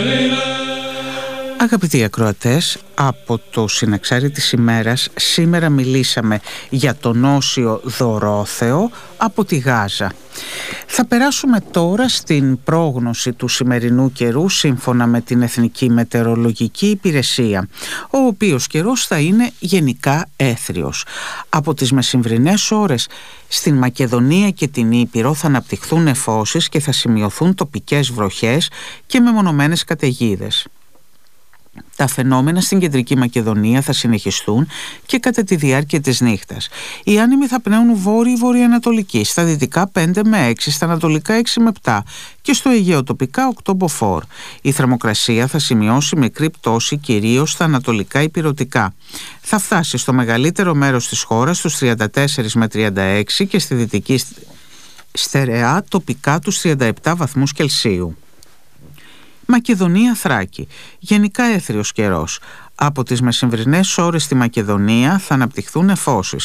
Αγαπητοί ακροατές, από το Συναξάρι της ημέρας σήμερα μιλήσαμε για τον όσιο Δωρόθεο από τη Γάζα. Θα περάσουμε τώρα στην πρόγνωση του σημερινού καιρού σύμφωνα με την Εθνική Μετεωρολογική Υπηρεσία, ο οποίος καιρός θα είναι γενικά έθριος. Από τις μεσημβρινές ώρες στην Μακεδονία και την Ήπειρο θα αναπτυχθούν νεφώσεις και θα σημειωθούν τοπικές βροχές και μεμονωμένες καταιγίδες. Τα φαινόμενα στην Κεντρική Μακεδονία θα συνεχιστούν και κατά τη διάρκεια της νύχτας. Οι άνεμοι θα πνέουν βόρειο-βορειοανατολική, στα δυτικά 5 με 6, στα ανατολικά 6 με 7 και στο Αιγαίο τοπικά 8 μποφόρ. Η θερμοκρασία θα σημειώσει μικρή πτώση κυρίως στα ανατολικά ηπειρωτικά. Θα φτάσει στο μεγαλύτερο μέρος της χώρας στους 34 με 36 και στη δυτική στερεά τοπικά τους 37 βαθμούς Κελσίου. Μακεδονία Θράκη. Γενικά έθριος καιρός. Από τις μεσημβρινές ώρες στη Μακεδονία θα αναπτυχθούν νεφώσεις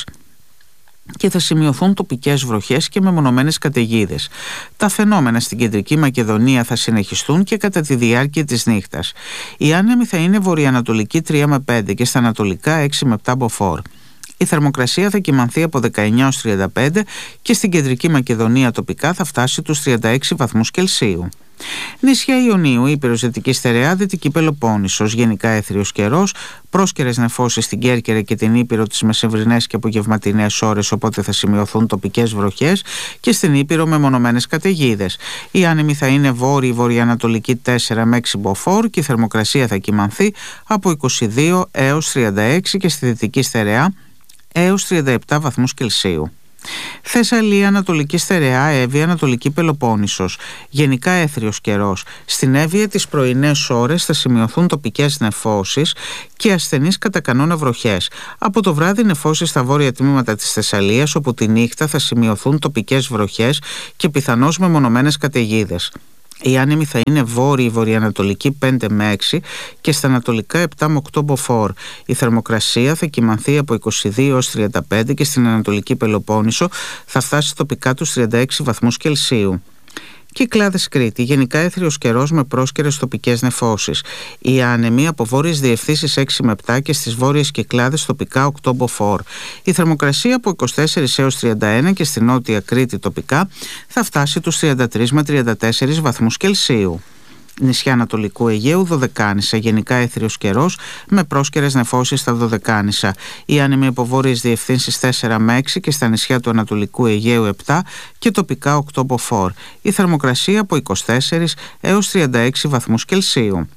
και θα σημειωθούν τοπικές βροχές και μεμονωμένες καταιγίδες. Τα φαινόμενα στην Κεντρική Μακεδονία θα συνεχιστούν και κατά τη διάρκεια της νύχτας. Οι άνεμοι θα είναι βορειοανατολική 3 με 5 και στα ανατολικά 6 με 7 μποφόρ. Η θερμοκρασία θα κυμανθεί από 19 ως 35 και στην Κεντρική Μακεδονία τοπικά θα φτάσει τους 36 βαθμούς Κελσίου. Νησιά Ιωνίου, Ήπειρος, Δυτική Στερεά, Δυτική Πελοπόννησος, γενικά έθριος καιρός, πρόσκαιρες νεφώσεις στην Κέρκυρα και την Ήπειρο τις μεσημβρινές και απογευματινές ώρες, οπότε θα σημειωθούν τοπικές βροχές και στην Ήπειρο μεμονωμένες καταιγίδες. Οι άνεμοι θα είναι βόρειο-βορειοανατολική 4 με 6 μποφόρ και η θερμοκρασία θα κυμανθεί από 22 έως 36 και στη Δυτική Στερεά έως 37 βαθμούς Κελσίου. Θεσσαλία, Ανατολική Στερεά, Εύβοια, Ανατολική Πελοπόννησος. Γενικά έθριος καιρός. Στην Εύβοια τις πρωινές ώρες θα σημειωθούν τοπικές νεφώσεις και ασθενείς κατά κανόνα βροχές. Από το βράδυ νεφώσεις στα βόρεια τμήματα της Θεσσαλίας, όπου τη νύχτα θα σημειωθούν τοπικές βροχές και πιθανώς μεμονωμένες καταιγίδες. Οι άνεμοι θα είναι βόρειο-βορειοανατολική 5 με 6 και στα ανατολικά 7 με 8 μποφόρ. Η θερμοκρασία θα κυμανθεί από 22 έως 35 και στην Ανατολική Πελοπόννησο θα φτάσει τοπικά τους 36 βαθμούς Κελσίου. Κυκλάδες Κρήτη. Γενικά έθριος καιρός με πρόσκαιρες τοπικές νεφώσεις. Οι άνεμοι από βόρειες διευθύνσεις 6 με 7 και στις βόρειες Κυκλάδες τοπικά 8 μποφόρ. Η θερμοκρασία από 24 έως 31 και στη Νότια Κρήτη τοπικά θα φτάσει τους 33 με 34 βαθμούς Κελσίου. Νησιά Ανατολικού Αιγαίου, Δωδεκάνησα. Γενικά έθριος καιρός με πρόσκαιρες νεφώσεις στα Δωδεκάνησα. Οι άνεμοι από βόρειες διευθύνσεις 4 με 6 και στα νησιά του Ανατολικού Αιγαίου 7 και τοπικά 8 μποφόρ. Η θερμοκρασία από 24 έως 36 βαθμούς Κελσίου.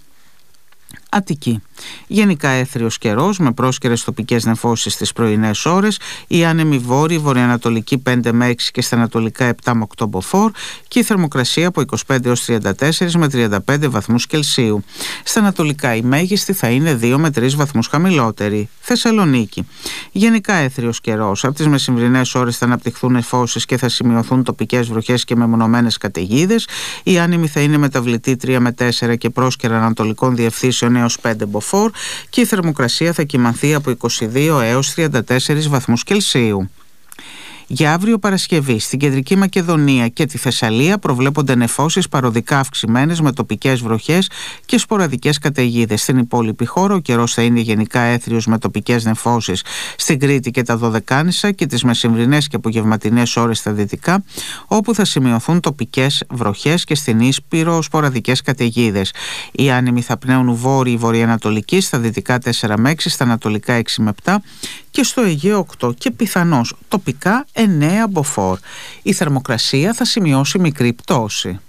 Αττική. Γενικά έθριος καιρός με πρόσκαιρες τοπικές νεφώσεις στις πρωινές ώρες. Οι άνεμοι βόρειο-βορειοανατολική 5 με 6 και στα ανατολικά 7 με 8 μποφόρ και η θερμοκρασία από 25 έως 34 με 35 βαθμούς Κελσίου. Στα ανατολικά η μέγιστη θα είναι 2 με 3 βαθμούς χαμηλότερη. Θεσσαλονίκη. Γενικά έθριος καιρός. Από τις μεσημβρινές ώρες θα αναπτυχθούν νεφώσεις και θα σημειωθούν τοπικές βροχές και μεμονωμένες καταιγίδες. Οι άνεμοι θα είναι μεταβλητή 3 με 4 και πρόσκαιρα ανατολικών διευθύνσεων έως 5 μποφόρ και η θερμοκρασία θα κυμανθεί από 22 έως 34 βαθμούς Κελσίου. Για αύριο Παρασκευή στην Κεντρική Μακεδονία και τη Θεσσαλία προβλέπονται νεφώσεις παροδικά αυξημένες με τοπικές βροχές και σποραδικές καταιγίδες. Στην υπόλοιπη χώρα ο καιρός θα είναι γενικά έθριος με τοπικές νεφώσεις στην Κρήτη και τα Δωδεκάνησα και τις μεσημβρινές και απογευματινές ώρες στα δυτικά, όπου θα σημειωθούν τοπικές βροχές και στην Ίσπυρο σποραδικές καταιγίδες. Οι άνεμοι θα πνέουν βόρειο-βορειοανατολική στα δυτικά 4 με 6, στα ανατολικά 6 με 7 και στο Αιγαίο 8 και πιθανώς τοπικά 9 μποφόρ. Η θερμοκρασία θα σημειώσει μικρή πτώση.